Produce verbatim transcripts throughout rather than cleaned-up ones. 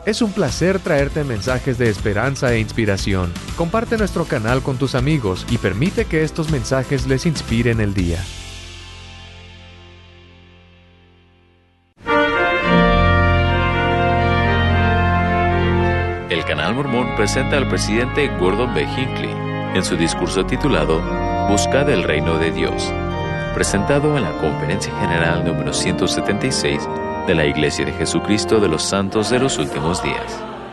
Es un placer traerte mensajes de esperanza e inspiración. Comparte nuestro canal con tus amigos y permite que estos mensajes les inspiren el día. El Canal Mormón presenta al presidente Gordon B. Hinckley en su discurso titulado Buscad el Reino de Dios, presentado en la Conferencia General número ciento setenta y seis de la Iglesia de Jesucristo de los Santos de los Últimos Días.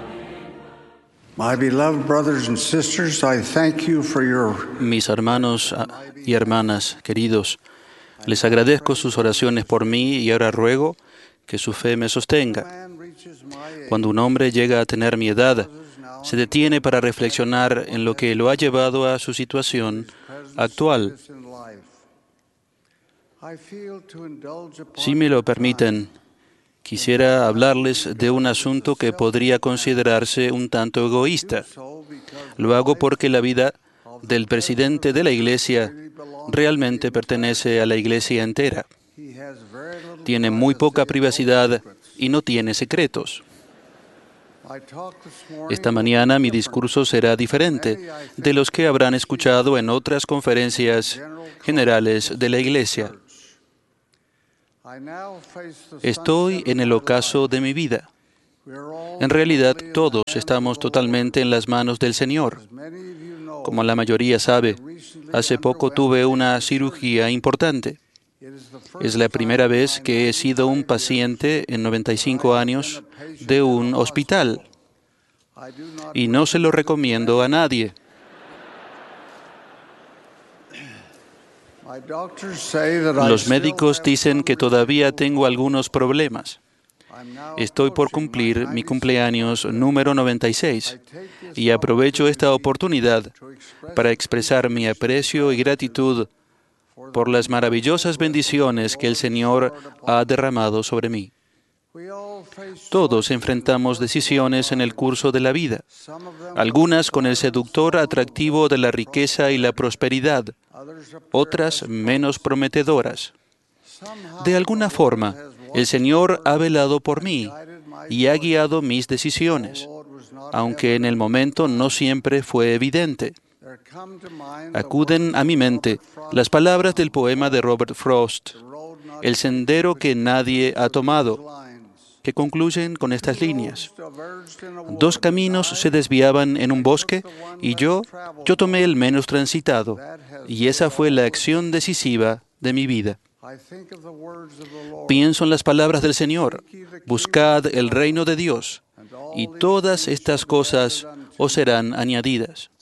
Mis hermanos y hermanas queridos, les agradezco sus oraciones por mí y ahora ruego que su fe me sostenga. Cuando un hombre llega a tener mi edad, se detiene para reflexionar en lo que lo ha llevado a su situación actual. Si me lo permiten, quisiera hablarles de un asunto que podría considerarse un tanto egoísta. Lo hago porque la vida del presidente de la Iglesia realmente pertenece a la Iglesia entera. Tiene muy poca privacidad y no tiene secretos. Esta mañana mi discurso será diferente de los que habrán escuchado en otras conferencias generales de la Iglesia. Estoy en el ocaso de mi vida. En realidad, todos estamos totalmente en las manos del Señor. Como la mayoría sabe, hace poco tuve una cirugía importante. Es la primera vez que he sido un paciente en noventa y cinco años de un hospital. Y no se lo recomiendo a nadie. Los médicos dicen que todavía tengo algunos problemas. Estoy por cumplir mi cumpleaños número noventa y seis y aprovecho esta oportunidad para expresar mi aprecio y gratitud por las maravillosas bendiciones que el Señor ha derramado sobre mí. Todos enfrentamos decisiones en el curso de la vida, algunas con el seductor atractivo de la riqueza y la prosperidad, otras menos prometedoras. De alguna forma, el Señor ha velado por mí y ha guiado mis decisiones, aunque en el momento no siempre fue evidente. Acuden a mi mente las palabras del poema de Robert Frost, El sendero que nadie ha tomado, que concluyen con estas líneas. Dos caminos se desviaban en un bosque y yo, yo tomé el menos transitado, y esa fue la acción decisiva de mi vida. Pienso en las palabras del Señor, buscad el reino de Dios, y todas estas cosas os serán añadidas.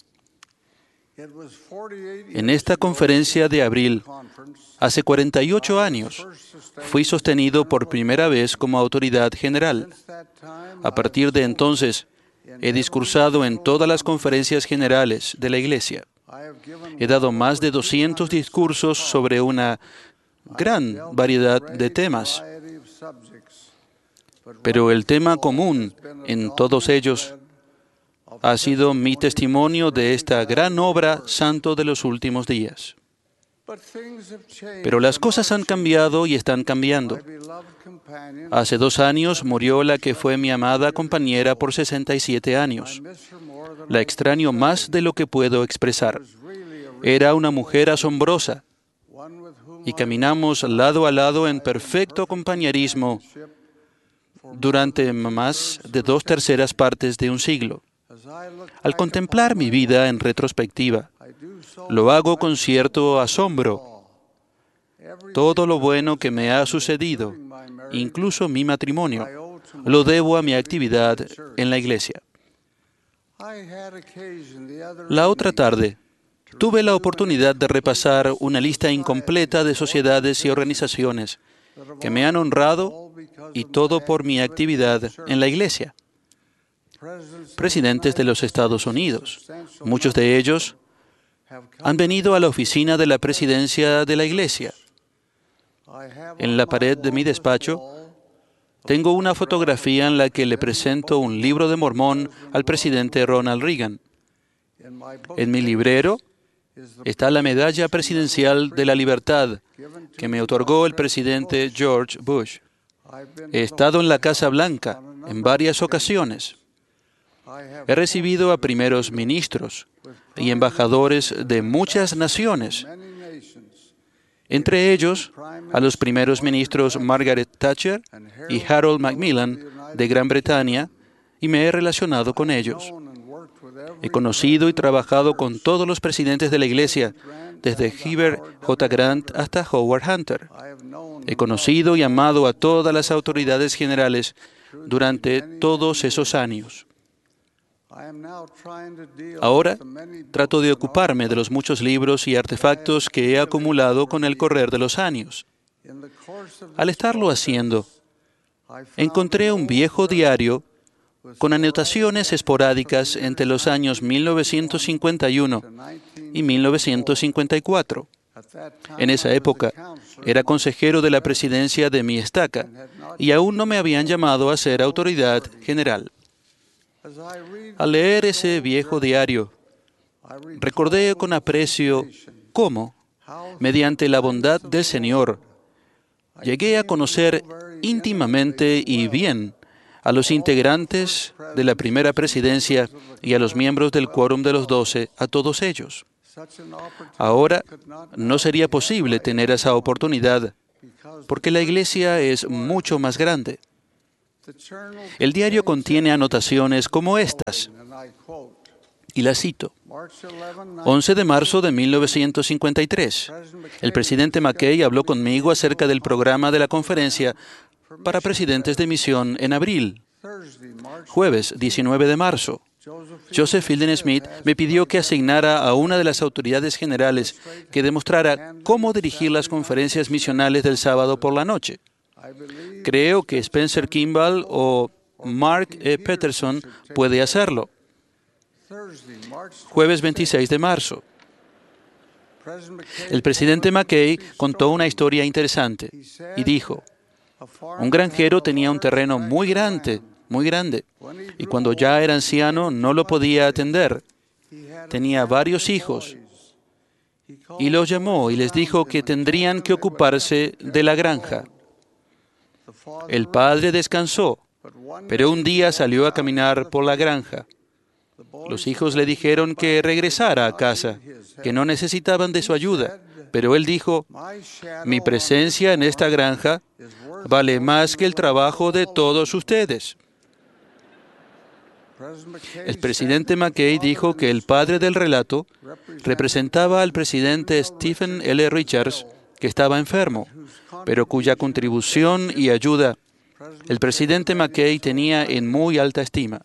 En esta conferencia de abril, hace cuarenta y ocho años, fui sostenido por primera vez como autoridad general. A partir de entonces, he discursado en todas las conferencias generales de la Iglesia. He dado más de doscientos discursos sobre una gran variedad de temas. Pero el tema común en todos ellos ha sido mi testimonio de esta gran obra santo de los últimos días. Pero las cosas han cambiado y están cambiando. Hace dos años murió la que fue mi amada compañera por sesenta y siete años. La extraño más de lo que puedo expresar. Era una mujer asombrosa y caminamos lado a lado en perfecto compañerismo durante más de dos terceras partes de un siglo. Al contemplar mi vida en retrospectiva, lo hago con cierto asombro. Todo lo bueno que me ha sucedido, incluso mi matrimonio, lo debo a mi actividad en la Iglesia. La otra tarde, tuve la oportunidad de repasar una lista incompleta de sociedades y organizaciones que me han honrado, y todo por mi actividad en la Iglesia. Presidentes de los Estados Unidos, muchos de ellos han venido a la oficina de la presidencia de la Iglesia. En la pared de mi despacho tengo una fotografía en la que le presento un libro de Mormón al presidente Ronald Reagan. En mi librero está la medalla presidencial de la libertad que me otorgó el presidente George Bush. He estado en la Casa Blanca en varias ocasiones. He recibido a primeros ministros y embajadores de muchas naciones, entre ellos a los primeros ministros Margaret Thatcher y Harold Macmillan de Gran Bretaña, y me he relacionado con ellos. He conocido y trabajado con todos los presidentes de la Iglesia, desde Heber J. Grant hasta Howard Hunter. He conocido y amado a todas las autoridades generales durante todos esos años. Ahora trato de ocuparme de los muchos libros y artefactos que he acumulado con el correr de los años. Al estarlo haciendo, encontré un viejo diario con anotaciones esporádicas entre los años mil novecientos cincuenta y uno y mil novecientos cincuenta y cuatro. En esa época, era consejero de la presidencia de mi estaca y aún no me habían llamado a ser autoridad general. Al leer ese viejo diario, recordé con aprecio cómo, mediante la bondad del Señor, llegué a conocer íntimamente y bien a los integrantes de la primera presidencia y a los miembros del quórum de los doce, a todos ellos. Ahora no sería posible tener esa oportunidad porque la Iglesia es mucho más grande. El diario contiene anotaciones como estas, y las cito. once de marzo de mil novecientos cincuenta y tres. El presidente McKay habló conmigo acerca del programa de la conferencia para presidentes de misión en abril. Jueves diecinueve de marzo. Joseph Fielding Smith me pidió que asignara a una de las autoridades generales que demostrara cómo dirigir las conferencias misionales del sábado por la noche. Creo que Spencer Kimball o Mark E. Peterson puede hacerlo. Jueves veintiséis de marzo. El presidente McKay contó una historia interesante y dijo, un granjero tenía un terreno muy grande, muy grande, y cuando ya era anciano no lo podía atender. Tenía varios hijos y los llamó y les dijo que tendrían que ocuparse de la granja. El padre descansó, pero un día salió a caminar por la granja. Los hijos le dijeron que regresara a casa, que no necesitaban de su ayuda, pero él dijo, mi presencia en esta granja vale más que el trabajo de todos ustedes. El presidente McKay dijo que el padre del relato representaba al presidente Stephen L. Richards, que estaba enfermo, pero cuya contribución y ayuda el presidente McKay tenía en muy alta estima.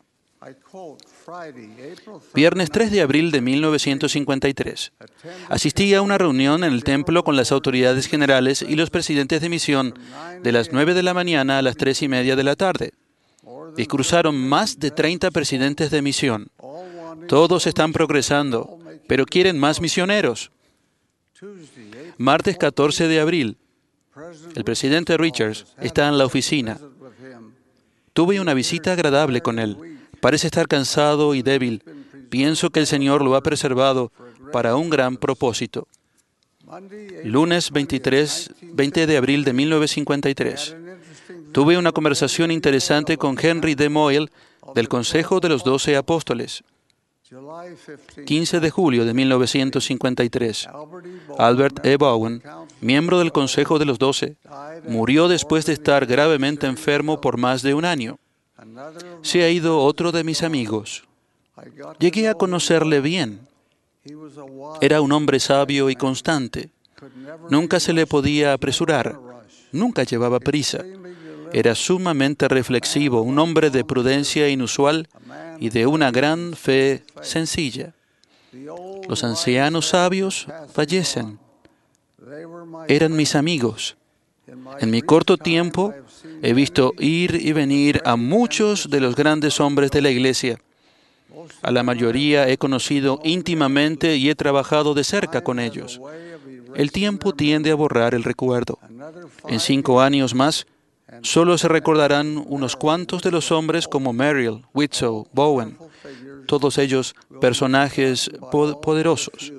Viernes tres de abril de mil novecientos cincuenta y tres. Asistí a una reunión en el templo con las autoridades generales y los presidentes de misión de las nueve de la mañana a las tres y media de la tarde. Discursaron más de treinta presidentes de misión. Todos están progresando, pero quieren más misioneros. Martes catorce de abril. El presidente Richards está en la oficina. Tuve una visita agradable con él. Parece estar cansado y débil. Pienso que el Señor lo ha preservado para un gran propósito. Lunes veintitrés, veinte de abril de mil novecientos cincuenta y tres. Tuve una conversación interesante con Henry D. Moyle del Consejo de los Doce Apóstoles. quince de julio de mil novecientos cincuenta y tres. Albert E. Bowen, miembro del Consejo de los Doce, murió después de estar gravemente enfermo por más de un año. Se ha ido otro de mis amigos. Llegué a conocerle bien. Era un hombre sabio y constante. Nunca se le podía apresurar. Nunca llevaba prisa. Era sumamente reflexivo, un hombre de prudencia inusual y de una gran fe sencilla. Los ancianos sabios fallecen. Eran mis amigos. En mi corto tiempo he visto ir y venir a muchos de los grandes hombres de la Iglesia. A la mayoría he conocido íntimamente y he trabajado de cerca con ellos. El tiempo tiende a borrar el recuerdo. En cinco años más, solo se recordarán unos cuantos de los hombres como Merrill, Widtsoe, Bowen, todos ellos personajes poderosos.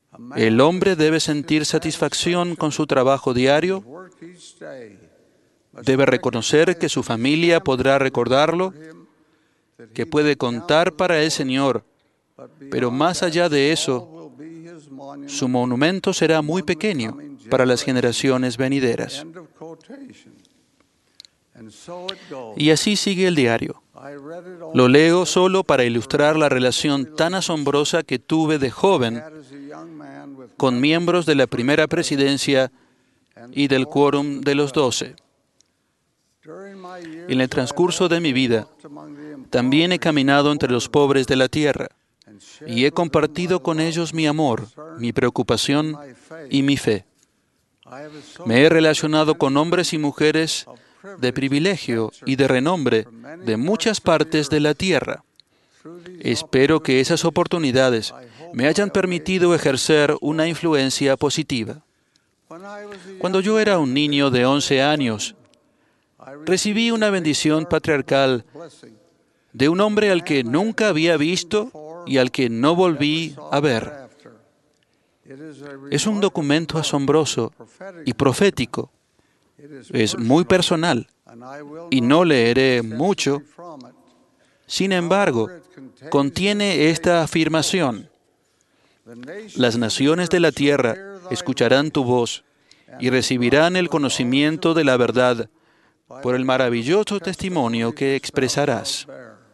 El hombre debe sentir satisfacción con su trabajo diario Debe reconocer que su familia podrá recordarlo, que puede contar para el Señor, pero más allá de eso, su monumento será muy pequeño para las generaciones venideras. Y así sigue el diario. Lo leo solo para ilustrar la relación tan asombrosa que tuve de joven con miembros de la primera presidencia y del quórum de los doce. En el transcurso de mi vida, también he caminado entre los pobres de la tierra y he compartido con ellos mi amor, mi preocupación y mi fe. Me he relacionado con hombres y mujeres de privilegio y de renombre de muchas partes de la tierra. Espero que esas oportunidades me hayan permitido ejercer una influencia positiva. Cuando yo era un niño de once años, recibí una bendición patriarcal de un hombre al que nunca había visto y al que no volví a ver. Es un documento asombroso y profético. Es muy personal y no leeré mucho. Sin embargo, contiene esta afirmación: las naciones de la tierra escucharán tu voz y recibirán el conocimiento de la verdad por el maravilloso testimonio que expresarás.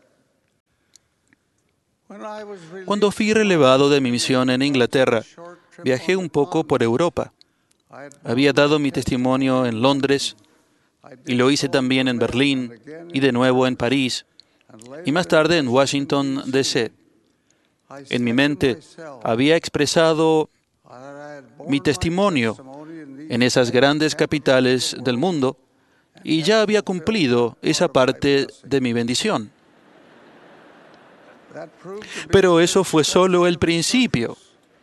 Cuando fui relevado de mi misión en Inglaterra, viajé un poco por Europa. Había dado mi testimonio en Londres, y lo hice también en Berlín, y de nuevo en París, y más tarde en Washington, D C En mi mente había expresado mi testimonio en esas grandes capitales del mundo, y ya había cumplido esa parte de mi bendición. Pero eso fue solo el principio.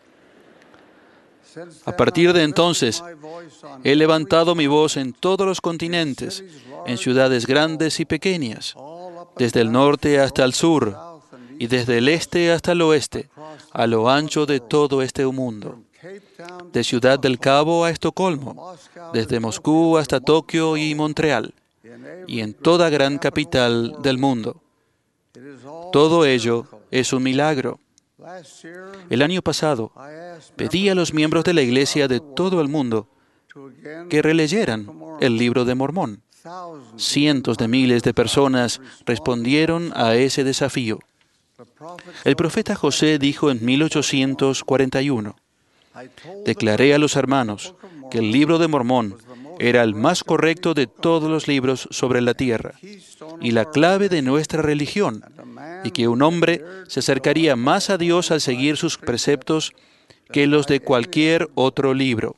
A partir de entonces, he levantado mi voz en todos los continentes, en ciudades grandes y pequeñas, desde el norte hasta el sur, y desde el este hasta el oeste, a lo ancho de todo este mundo. De Ciudad del Cabo a Estocolmo, desde Moscú hasta Tokio y Montreal, y en toda gran capital del mundo. Todo ello es un milagro. El año pasado, pedí a los miembros de la Iglesia de todo el mundo que releyeran el Libro de Mormón. Cientos de miles de personas respondieron a ese desafío. El profeta José dijo en mil ochocientos cuarenta y uno, declaré a los hermanos que el Libro de Mormón era el más correcto de todos los libros sobre la tierra y la clave de nuestra religión, y que un hombre se acercaría más a Dios al seguir sus preceptos que los de cualquier otro libro.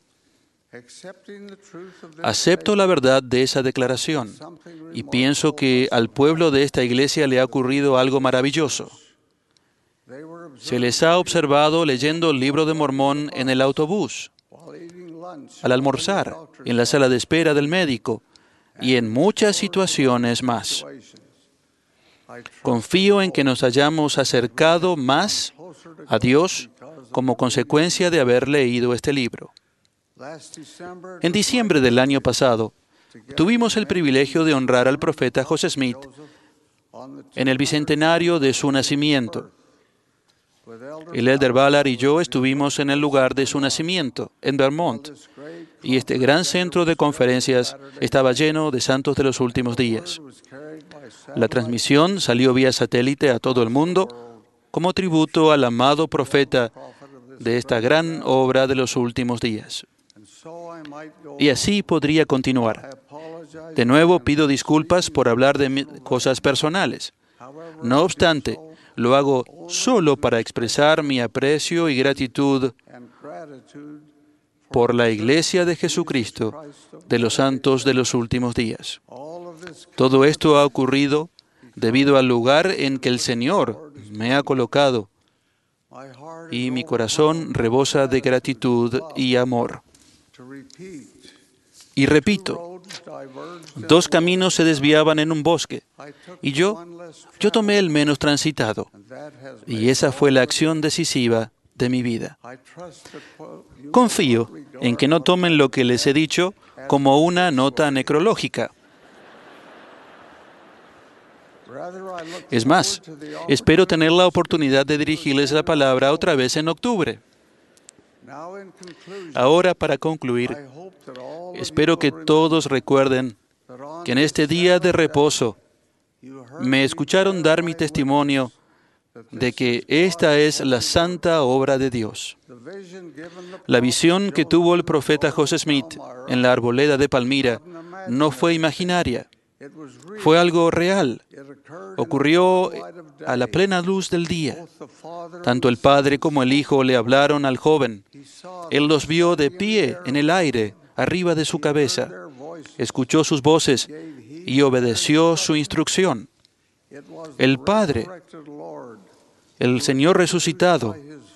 Acepto la verdad de esa declaración y pienso que al pueblo de esta iglesia le ha ocurrido algo maravilloso. Se les ha observado leyendo el Libro de Mormón en el autobús, al almorzar, en la sala de espera del médico y en muchas situaciones más. Confío en que nos hayamos acercado más a Dios como consecuencia de haber leído este libro. En diciembre del año pasado, tuvimos el privilegio de honrar al profeta José Smith en el bicentenario de su nacimiento. El elder Ballard y yo estuvimos en el lugar de su nacimiento, en Vermont, y este gran centro de conferencias estaba lleno de santos de los últimos días. La transmisión salió vía satélite a todo el mundo como tributo al amado profeta de esta gran obra de los últimos días. Y así podría continuar. De nuevo pido disculpas por hablar de cosas personales. No obstante, lo hago solo para expresar mi aprecio y gratitud por la Iglesia de Jesucristo de los santos de los últimos días. Todo esto ha ocurrido debido al lugar en que el Señor me ha colocado, y mi corazón rebosa de gratitud y amor. Y repito, dos caminos se desviaban en un bosque, y yo, yo tomé el menos transitado, y esa fue la acción decisiva de mi vida. Confío en que no tomen lo que les he dicho como una nota necrológica, Es más, espero tener la oportunidad de dirigirles la palabra otra vez en octubre. Ahora, para concluir, espero que todos recuerden que en este día de reposo me escucharon dar mi testimonio de que esta es la santa obra de Dios. La visión que tuvo el profeta José Smith en la arboleda de Palmira no fue imaginaria, fue algo real. Ocurrió a la plena luz del día. Tanto el Padre como el Hijo le hablaron al joven. Él los vio de pie en el aire, arriba de su cabeza. Escuchó sus voces y obedeció su instrucción. El Padre, el Señor resucitado,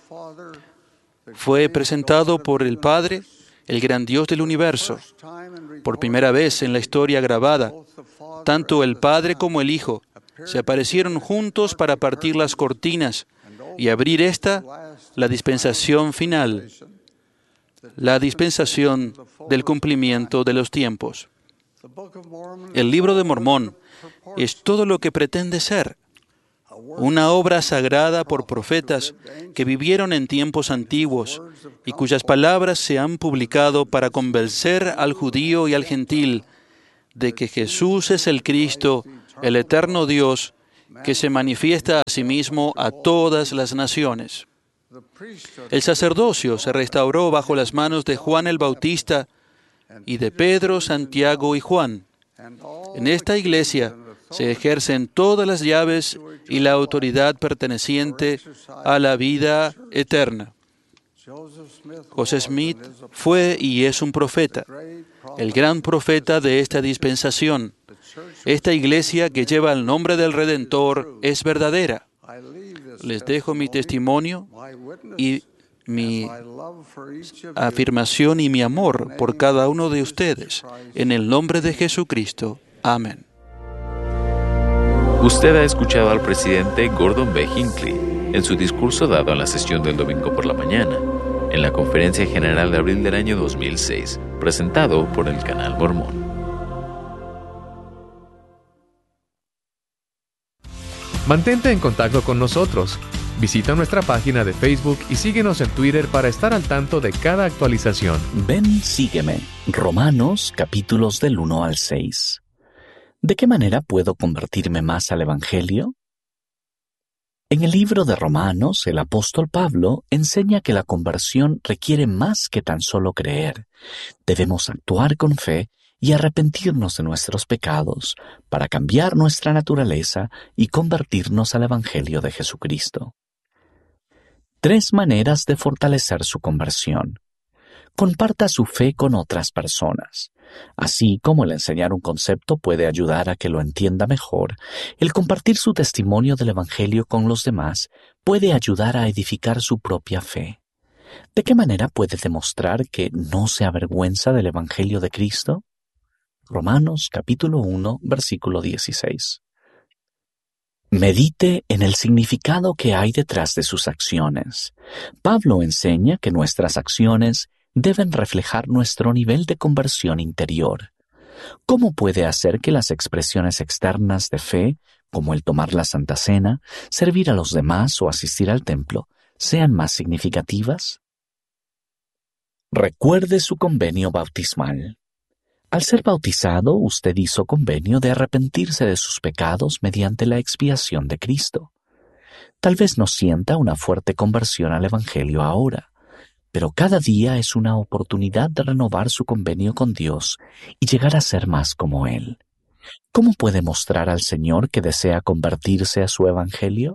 fue presentado por el Padre, el gran Dios del universo. Por primera vez en la historia grabada, tanto el Padre como el Hijo se aparecieron juntos para partir las cortinas y abrir esta, la dispensación final, la dispensación del cumplimiento de los tiempos. El Libro de Mormón es todo lo que pretende ser. Una obra sagrada por profetas que vivieron en tiempos antiguos y cuyas palabras se han publicado para convencer al judío y al gentil de que Jesús es el Cristo, el eterno Dios, que se manifiesta a sí mismo a todas las naciones. El sacerdocio se restauró bajo las manos de Juan el Bautista y de Pedro, Santiago y Juan. En esta iglesia se ejercen todas las llaves y la autoridad perteneciente a la vida eterna. José Smith fue y es un profeta, el gran profeta de esta dispensación. Esta iglesia que lleva el nombre del Redentor es verdadera. Les dejo mi testimonio y mi afirmación y mi amor por cada uno de ustedes. En el nombre de Jesucristo. Amén. Usted ha escuchado al presidente Gordon B. Hinckley en su discurso dado en la sesión del domingo por la mañana, en la Conferencia General de abril del año dos mil seis, presentado por el Canal Mormón. Mantente en contacto con nosotros. Visita nuestra página de Facebook y síguenos en Twitter para estar al tanto de cada actualización. Ven, sígueme. Romanos, capítulos del uno al seis. ¿De qué manera puedo convertirme más al Evangelio? En el libro de Romanos, el apóstol Pablo enseña que la conversión requiere más que tan solo creer. Debemos actuar con fe y arrepentirnos de nuestros pecados para cambiar nuestra naturaleza y convertirnos al Evangelio de Jesucristo. Tres maneras de fortalecer su conversión. Comparta su fe con otras personas. Así como el enseñar un concepto puede ayudar a que lo entienda mejor, el compartir su testimonio del Evangelio con los demás puede ayudar a edificar su propia fe. ¿De qué manera puede demostrar que no se avergüenza del Evangelio de Cristo? Romanos capítulo uno, versículo dieciséis. Medite en el significado que hay detrás de sus acciones. Pablo enseña que nuestras acciones deben reflejar nuestro nivel de conversión interior. ¿Cómo puede hacer que las expresiones externas de fe, como el tomar la Santa Cena, servir a los demás o asistir al templo, sean más significativas? Recuerde su convenio bautismal. Al ser bautizado, usted hizo convenio de arrepentirse de sus pecados mediante la expiación de Cristo. Tal vez no sienta una fuerte conversión al Evangelio ahora, pero cada día es una oportunidad de renovar su convenio con Dios y llegar a ser más como Él. ¿Cómo puede mostrar al Señor que desea convertirse a su Evangelio?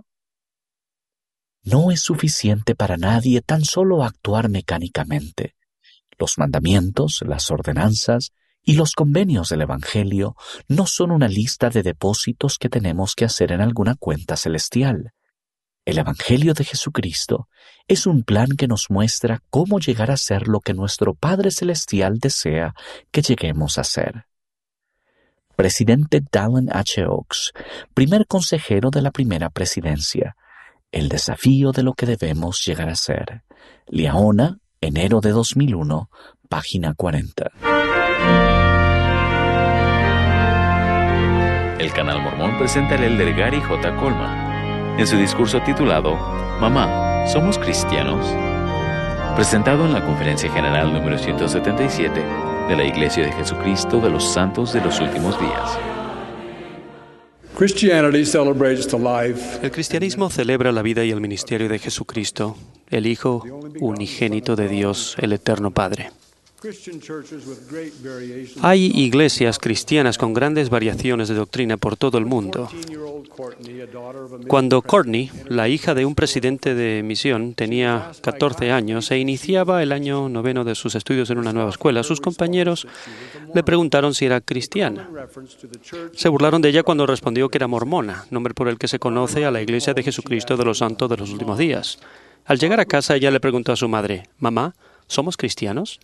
No es suficiente para nadie tan solo actuar mecánicamente. Los mandamientos, las ordenanzas y los convenios del Evangelio no son una lista de depósitos que tenemos que hacer en alguna cuenta celestial. El Evangelio de Jesucristo es un plan que nos muestra cómo llegar a ser lo que nuestro Padre Celestial desea que lleguemos a ser. Presidente Dallin H. Oaks, primer consejero de la primera presidencia. El desafío de lo que debemos llegar a ser. Liahona, enero de dos mil uno, página cuarenta. el Canal Mormón presenta al elder Gary J. Coleman en su discurso titulado Mamá, ¿somos cristianos?, presentado en la Conferencia General número ciento setenta y siete de la Iglesia de Jesucristo de los Santos de los Últimos Días. El cristianismo celebra la vida y el ministerio de Jesucristo, el Hijo unigénito de Dios, el Eterno Padre. Hay iglesias cristianas con grandes variaciones de doctrina por todo el mundo. Cuando Courtney, la hija de un presidente de misión, tenía catorce años e iniciaba el año noveno de sus estudios en una nueva escuela, sus compañeros le preguntaron si era cristiana. Se burlaron de ella cuando respondió que era mormona, nombre por el que se conoce a la Iglesia de Jesucristo de los Santos de los Últimos Días. Al llegar a casa, ella le preguntó a su madre, «Mamá, ¿somos cristianos?».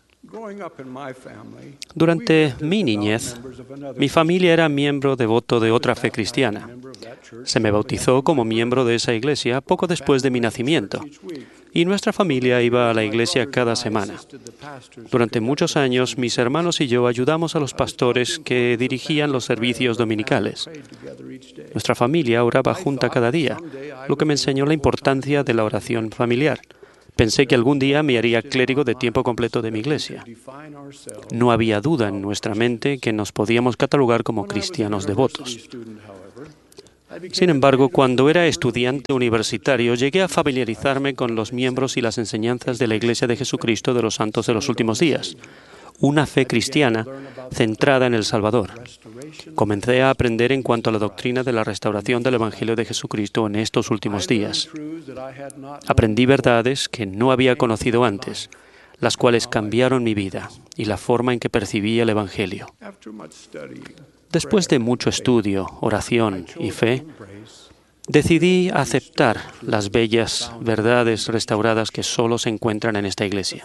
Durante mi niñez, mi familia era miembro devoto de otra fe cristiana. Se me bautizó como miembro de esa iglesia poco después de mi nacimiento, y nuestra familia iba a la iglesia cada semana. Durante muchos años, mis hermanos y yo ayudamos a los pastores que dirigían los servicios dominicales. Nuestra familia oraba junta cada día, lo que me enseñó la importancia de la oración familiar. Pensé que algún día me haría clérigo de tiempo completo de mi iglesia. No había duda en nuestra mente que nos podíamos catalogar como cristianos devotos. Sin embargo, cuando era estudiante universitario, llegué a familiarizarme con los miembros y las enseñanzas de la Iglesia de Jesucristo de los Santos de los Últimos Días, una fe cristiana centrada en el Salvador. Comencé a aprender en cuanto a la doctrina de la restauración del Evangelio de Jesucristo en estos últimos días. Aprendí verdades que no había conocido antes, las cuales cambiaron mi vida y la forma en que percibía el Evangelio. Después de mucho estudio, oración y fe, decidí aceptar las bellas verdades restauradas que solo se encuentran en esta iglesia.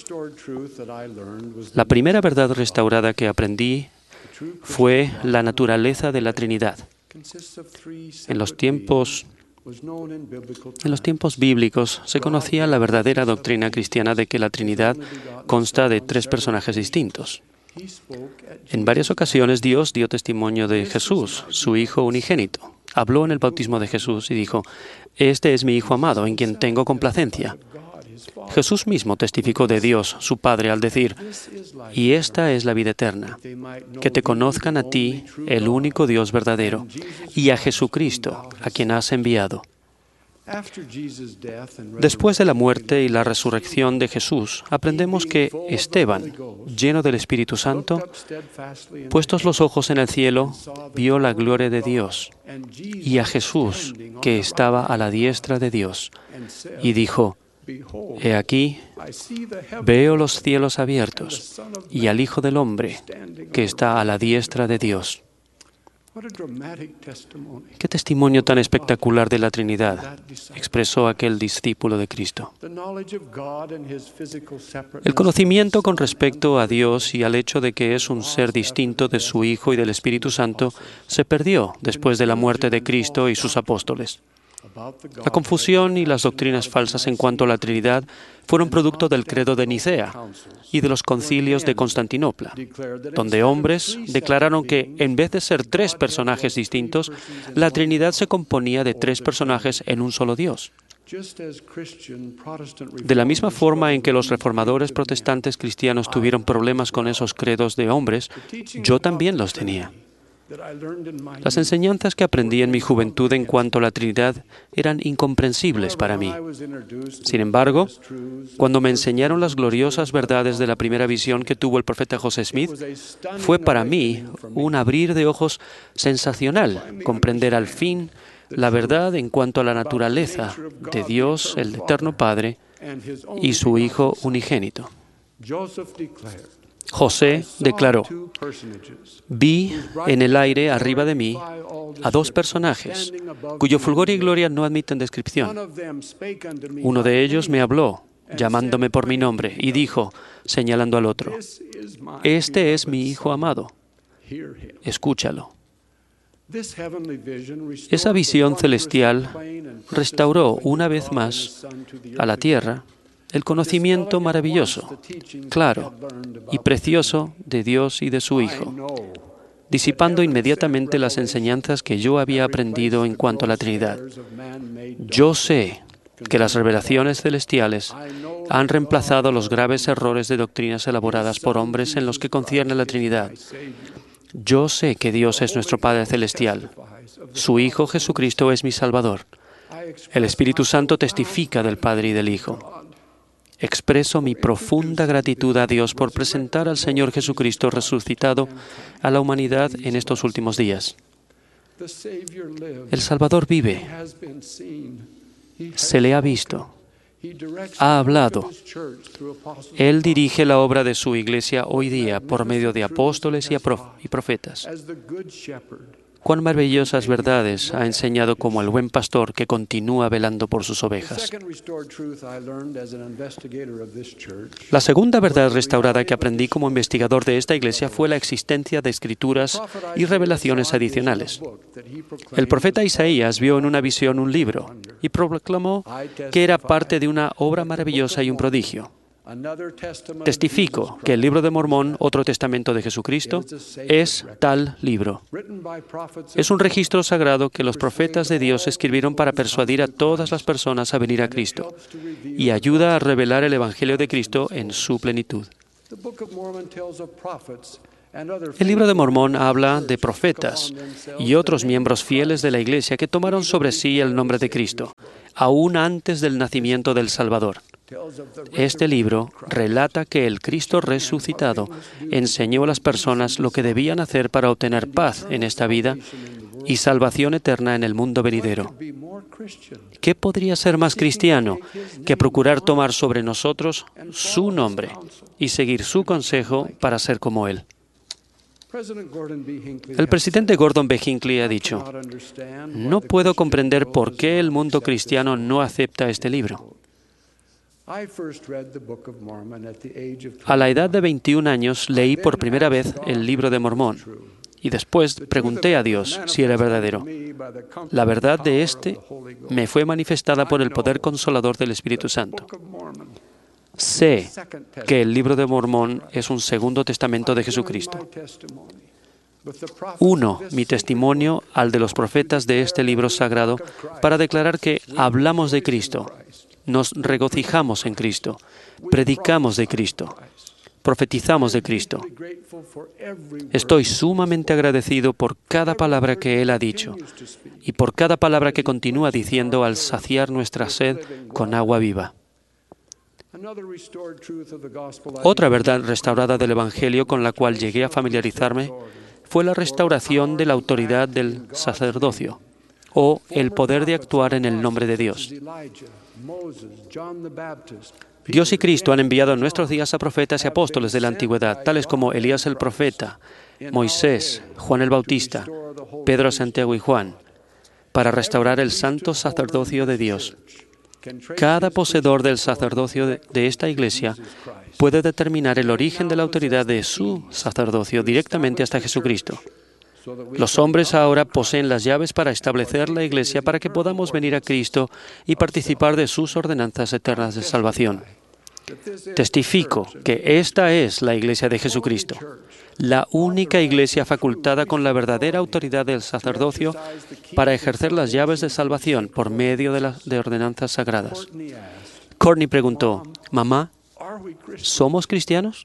La primera verdad restaurada que aprendí fue la naturaleza de la Trinidad. En los tiempos, en los tiempos bíblicos se conocía la verdadera doctrina cristiana de que la Trinidad consta de tres personajes distintos. En varias ocasiones Dios dio testimonio de Jesús, su Hijo unigénito. Habló en el bautismo de Jesús y dijo, «Este es mi Hijo amado, en quien tengo complacencia». Jesús mismo testificó de Dios, su Padre, al decir, «Y esta es la vida eterna, que te conozcan a ti, el único Dios verdadero, y a Jesucristo, a quien has enviado». Después de la muerte y la resurrección de Jesús, aprendemos que Esteban, lleno del Espíritu Santo, puestos los ojos en el cielo, vio la gloria de Dios y a Jesús, que estaba a la diestra de Dios, y dijo, «He aquí, veo los cielos abiertos y al Hijo del Hombre, que está a la diestra de Dios». «Qué testimonio tan espectacular de la Trinidad», expresó aquel discípulo de Cristo. El conocimiento con respecto a Dios y al hecho de que es un ser distinto de su Hijo y del Espíritu Santo se perdió después de la muerte de Cristo y sus apóstoles. La confusión y las doctrinas falsas en cuanto a la Trinidad fueron producto del credo de Nicea y de los concilios de Constantinopla, donde hombres declararon que, en vez de ser tres personajes distintos, la Trinidad se componía de tres personajes en un solo Dios. De la misma forma en que los reformadores protestantes cristianos tuvieron problemas con esos credos de hombres, yo también los tenía. Las enseñanzas que aprendí en mi juventud en cuanto a la Trinidad eran incomprensibles para mí. Sin embargo, cuando me enseñaron las gloriosas verdades de la primera visión que tuvo el profeta José Smith, fue para mí un abrir de ojos sensacional comprender al fin la verdad en cuanto a la naturaleza de Dios, el Eterno Padre, y su Hijo unigénito. José declaró, «Vi en el aire arriba de mí a dos personajes, cuyo fulgor y gloria no admiten descripción. Uno de ellos me habló, llamándome por mi nombre, y dijo, señalando al otro, «Este es mi Hijo amado, escúchalo». Esa visión celestial restauró una vez más a la tierra el conocimiento maravilloso, claro y precioso de Dios y de su Hijo. disipando inmediatamente las enseñanzas que yo había aprendido en cuanto a la Trinidad. Yo sé que las revelaciones celestiales han reemplazado los graves errores de doctrinas elaboradas por hombres en los que concierne a la Trinidad. Yo sé que Dios es nuestro Padre Celestial. Su Hijo Jesucristo es mi Salvador. El Espíritu Santo testifica del Padre y del Hijo. Expreso mi profunda gratitud a Dios por presentar al Señor Jesucristo resucitado a la humanidad en estos últimos días. El Salvador vive. Se le ha visto. Ha hablado. Él dirige la obra de su Iglesia hoy día por medio de apóstoles y profetas. Cuán maravillosas verdades ha enseñado como el buen pastor que continúa velando por sus ovejas. La segunda verdad restaurada que aprendí como investigador de esta iglesia fue la existencia de escrituras y revelaciones adicionales. El profeta Isaías vio en una visión un libro y proclamó que era parte de una obra maravillosa y un prodigio. Testifico que el libro de Mormón, otro testamento de Jesucristo, es tal libro. Es un registro sagrado que los profetas de Dios escribieron para persuadir a todas las personas a venir a Cristo y ayuda a revelar el Evangelio de Cristo en su plenitud. El libro de Mormón habla de profetas y otros miembros fieles de la Iglesia que tomaron sobre sí el nombre de Cristo, aún antes del nacimiento del Salvador. Este libro relata que el Cristo resucitado enseñó a las personas lo que debían hacer para obtener paz en esta vida y salvación eterna en el mundo venidero. ¿Qué podría ser más cristiano que procurar tomar sobre nosotros su nombre y seguir su consejo para ser como Él? El presidente Gordon B. Hinckley ha dicho: "No puedo comprender por qué el mundo cristiano no acepta este libro. A la edad de veintiún años leí por primera vez el libro de Mormón y después pregunté a Dios si era verdadero. La verdad de este me fue manifestada por el poder consolador del Espíritu Santo. Sé que el libro de Mormón es un segundo testamento de Jesucristo. Uno mi testimonio al de los profetas de este libro sagrado para declarar que hablamos de Cristo, nos regocijamos en Cristo, predicamos de Cristo, profetizamos de Cristo. Estoy sumamente agradecido por cada palabra que Él ha dicho y por cada palabra que continúa diciendo al saciar nuestra sed con agua viva". Otra verdad restaurada del Evangelio con la cual llegué a familiarizarme fue la restauración de la autoridad del sacerdocio, o el poder de actuar en el nombre de Dios. Dios y Cristo han enviado en nuestros días a profetas y apóstoles de la antigüedad, tales como Elías el profeta, Moisés, Juan el Bautista, Pedro, Santiago y Juan, para restaurar el santo sacerdocio de Dios. Cada poseedor del sacerdocio de, de esta iglesia puede determinar el origen de la autoridad de su sacerdocio directamente hasta Jesucristo. Los hombres ahora poseen las llaves para establecer la iglesia para que podamos venir a Cristo y participar de sus ordenanzas eternas de salvación. Testifico que esta es la iglesia de Jesucristo, la única iglesia facultada con la verdadera autoridad del sacerdocio para ejercer las llaves de salvación por medio de las de ordenanzas sagradas. Courtney preguntó: "Mamá, ¿somos cristianos?"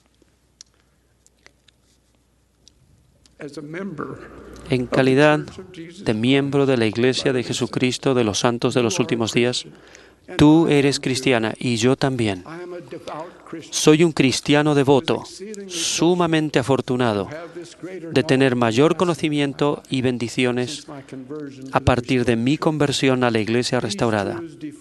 En calidad de miembro de la Iglesia de Jesucristo de los Santos de los Últimos Días, tú eres cristiana y yo también. Soy un cristiano devoto, sumamente afortunado de tener mayor conocimiento y bendiciones a partir de mi conversión a la Iglesia restaurada.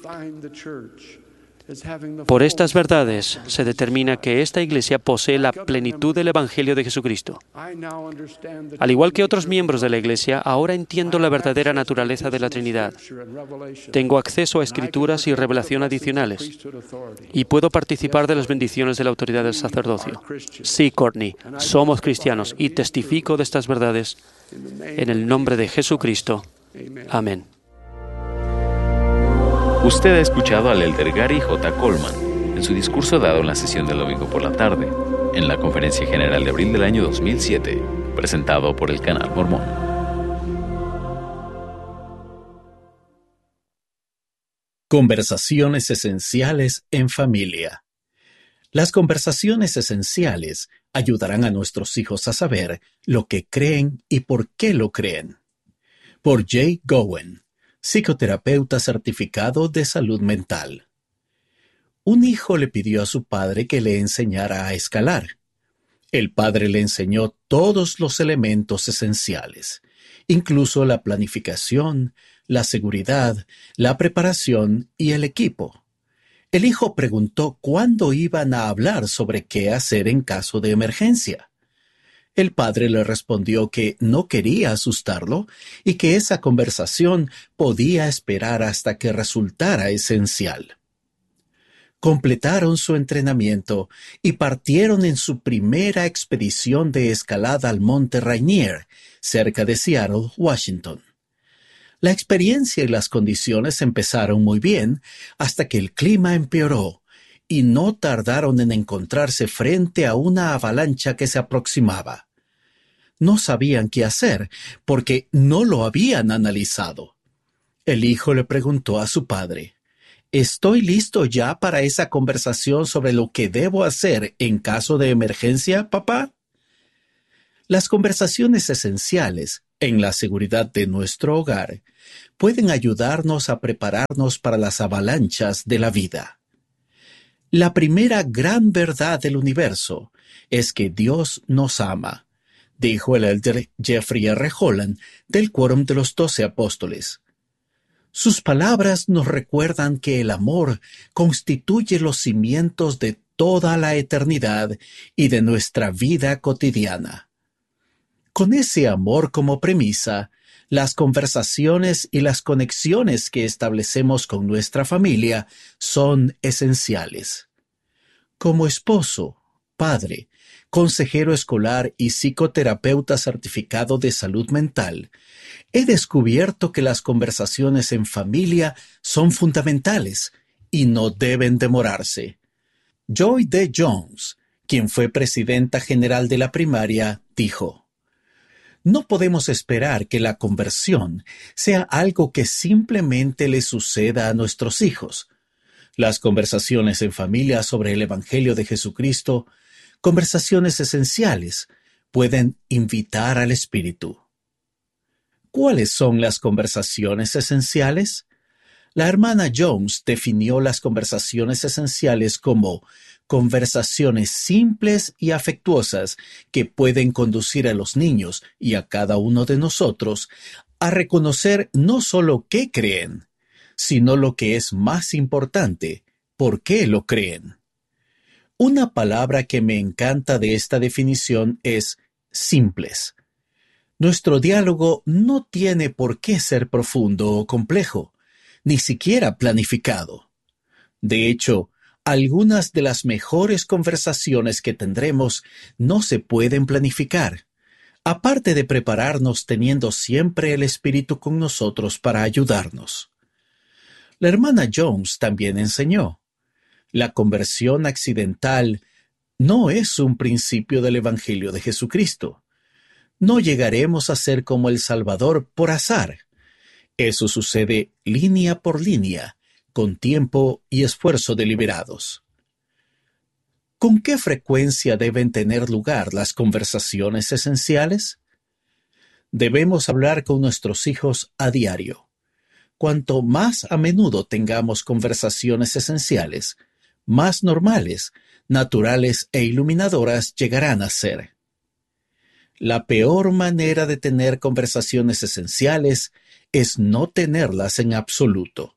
Por estas verdades se determina que esta Iglesia posee la plenitud del Evangelio de Jesucristo. Al igual que otros miembros de la Iglesia, ahora entiendo la verdadera naturaleza de la Trinidad. Tengo acceso a escrituras y revelación adicionales y puedo participar de las bendiciones de la autoridad del sacerdocio. Sí, Courtney, somos cristianos y testifico de estas verdades en el nombre de Jesucristo. Amén. Usted ha escuchado al elder Gary J. Coleman en su discurso dado en la sesión del domingo por la tarde, en la Conferencia General de abril del año dos mil siete. presentado por el Canal Mormón. Conversaciones esenciales en familia. Las conversaciones esenciales ayudarán a nuestros hijos a saber lo que creen y por qué lo creen. Por Jay Gowen, psicoterapeuta certificado de salud mental. Un hijo le pidió a su padre que le enseñara a escalar. El padre le enseñó todos los elementos esenciales, incluso la planificación, la seguridad, la preparación y el equipo. El hijo preguntó cuándo iban a hablar sobre qué hacer en caso de emergencia. El padre le respondió que no quería asustarlo y que esa conversación podía esperar hasta que resultara esencial. Completaron su entrenamiento y partieron en su primera expedición de escalada al Monte Rainier, cerca de Seattle, Washington. La experiencia y las condiciones empezaron muy bien hasta que el clima empeoró y no tardaron en encontrarse frente a una avalancha que se aproximaba. No sabían qué hacer porque no lo habían analizado. El hijo le preguntó a su padre: ¿Estoy listo ya para esa conversación sobre lo que debo hacer en caso de emergencia, papá? Las conversaciones esenciales en la seguridad de nuestro hogar pueden ayudarnos a prepararnos para las avalanchas de la vida. La primera gran verdad del universo es que Dios nos ama, dijo el elder Jeffrey R. Holland del Quórum de los Doce Apóstoles. Sus palabras nos recuerdan que el amor constituye los cimientos de toda la eternidad y de nuestra vida cotidiana. Con ese amor como premisa, las conversaciones y las conexiones que establecemos con nuestra familia son esenciales. Como esposo, padre, consejero escolar y psicoterapeuta certificado de salud mental, he descubierto que las conversaciones en familia son fundamentales y no deben demorarse. Joy D. Jones, quien fue presidenta general de la primaria, dijo: «No podemos esperar que la conversión sea algo que simplemente le suceda a nuestros hijos. Las conversaciones en familia sobre el Evangelio de Jesucristo, conversaciones esenciales, pueden invitar al Espíritu». ¿Cuáles son las conversaciones esenciales? La hermana Jones definió las conversaciones esenciales como conversaciones simples y afectuosas que pueden conducir a los niños y a cada uno de nosotros a reconocer no solo qué creen, sino lo que es más importante, por qué lo creen. Una palabra que me encanta de esta definición es simples. Nuestro diálogo no tiene por qué ser profundo o complejo, ni siquiera planificado. De hecho, algunas de las mejores conversaciones que tendremos no se pueden planificar, aparte de prepararnos teniendo siempre el Espíritu con nosotros para ayudarnos. La hermana Jones también enseñó: la conversión accidental no es un principio del Evangelio de Jesucristo. No llegaremos a ser como el Salvador por azar. Eso sucede línea por línea, con tiempo y esfuerzo deliberados. ¿Con qué frecuencia deben tener lugar las conversaciones esenciales? Debemos hablar con nuestros hijos a diario. Cuanto más a menudo tengamos conversaciones esenciales, más normales, naturales e iluminadoras llegarán a ser. La peor manera de tener conversaciones esenciales es no tenerlas en absoluto.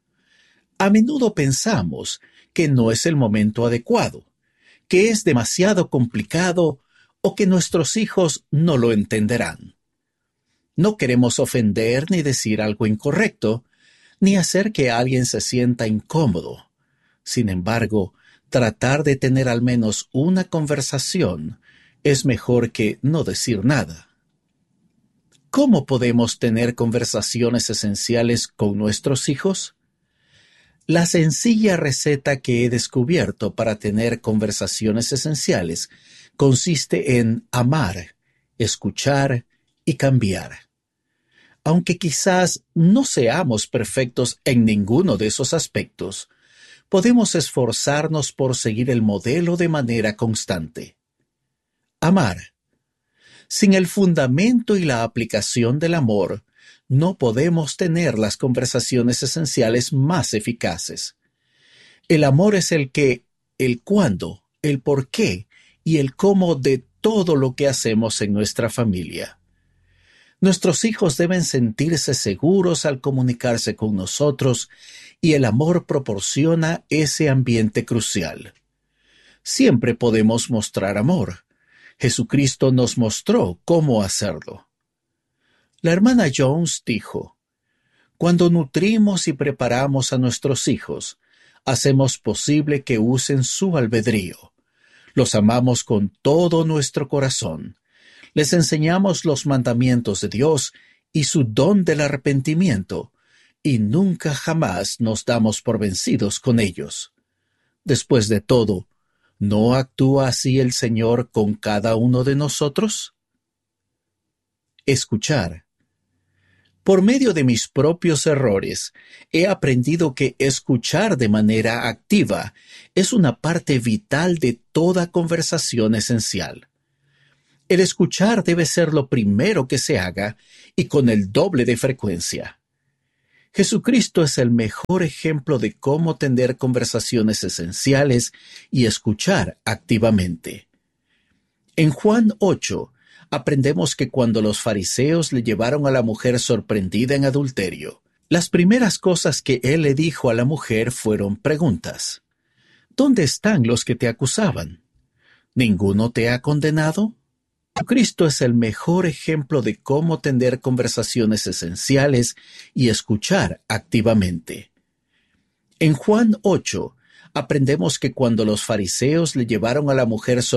A menudo pensamos que no es el momento adecuado, que es demasiado complicado o que nuestros hijos no lo entenderán. No queremos ofender ni decir algo incorrecto, ni hacer que alguien se sienta incómodo. Sin embargo, tratar de tener al menos una conversación es mejor que no decir nada. ¿Cómo podemos tener conversaciones esenciales con nuestros hijos? La sencilla receta que he descubierto para tener conversaciones esenciales consiste en amar escuchar y cambiar. Aunque quizás no seamos perfectos en ninguno de esos aspectos, podemos esforzarnos por seguir el modelo de manera constante. Amar. Sin el fundamento y la aplicación del amor, no podemos tener las conversaciones esenciales más eficaces. El amor es el qué, el cuándo, el por qué y el cómo de todo lo que hacemos en nuestra familia. Nuestros hijos deben sentirse seguros al comunicarse con nosotros y el amor proporciona ese ambiente crucial. Siempre podemos mostrar amor. Jesucristo nos mostró cómo hacerlo. La hermana Jones dijo, «Cuando nutrimos y preparamos a nuestros hijos, hacemos posible que usen su albedrío. Los amamos con todo nuestro corazón. Les enseñamos los mandamientos de Dios y su don del arrepentimiento, y nunca jamás nos damos por vencidos con ellos. Después de todo, ¿no actúa así el Señor con cada uno de nosotros?» Escuchar. Por medio de mis propios errores, he aprendido que escuchar de manera activa es una parte vital de toda conversación esencial. El escuchar debe ser lo primero que se haga y con el doble de frecuencia. Jesucristo es el mejor ejemplo de cómo tener conversaciones esenciales y escuchar activamente. En Juan ocho, aprendemos que cuando los fariseos le llevaron a la mujer sorprendida en adulterio, las primeras cosas que él le dijo a la mujer fueron preguntas. ¿Dónde están los que te acusaban? ¿Ninguno te ha condenado? Cristo es el mejor ejemplo de cómo tener conversaciones esenciales y escuchar activamente. En Juan ocho, aprendemos que cuando los fariseos le llevaron a la mujer sorprendida